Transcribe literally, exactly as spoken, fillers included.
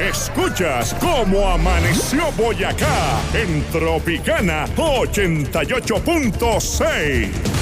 Escuchas cómo amaneció Boyacá en Tropicana ochenta y ocho punto seis.